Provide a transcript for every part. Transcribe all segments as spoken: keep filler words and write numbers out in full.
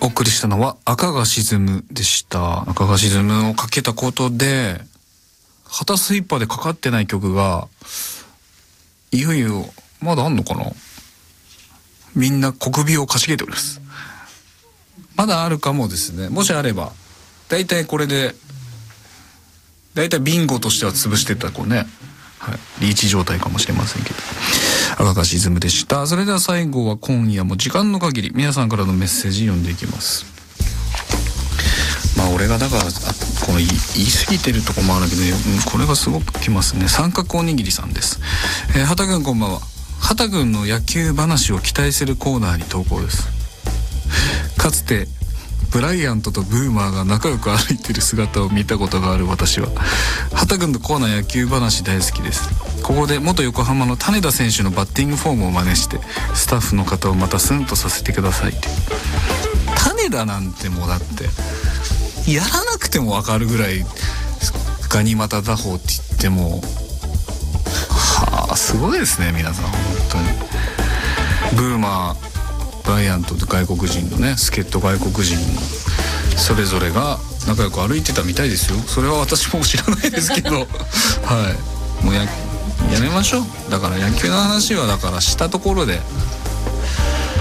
お送りしたのは赤が沈むでした。赤が沈むをかけたことで、片スイッパーでかかってない曲がいよいよまだあんのかな。みんな小首をかしげております。まだあるかもですね。もしあればだいたいこれでだいたいビンゴとしては潰してったこうね、はい、リーチ状態かもしれませんけど、赤が沈むでした。それでは最後は今夜も時間の限り皆さんからのメッセージ読んでいきます。まあ俺がだからこの言い過ぎてるとこもあるけど、これがすごくきますね。三角おにぎりさんです。えー、畑くんこんばんは。畑くんの野球話を期待するコーナーに投稿です。かつてブライアントとブーマーが仲良く歩いてる姿を見たことがある私は畑くんのコーナー野球話大好きです。ここで元横浜の種田選手のバッティングフォームを真似してスタッフの方をまたスンとさせてくださいって。種田なんてもうだってやらなくても分かるぐらいガニ股打法って言っても、はあすごいですね皆さん本当に。ブーマーブライアントと外国人のね助っ人外国人それぞれが仲良く歩いてたみたいですよ。それは私も知らないですけどはいもう や, やめましょう。だから野球の話はだからしたところで、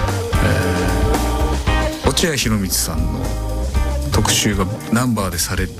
えー、落合博満さんの特集がナンバーでされ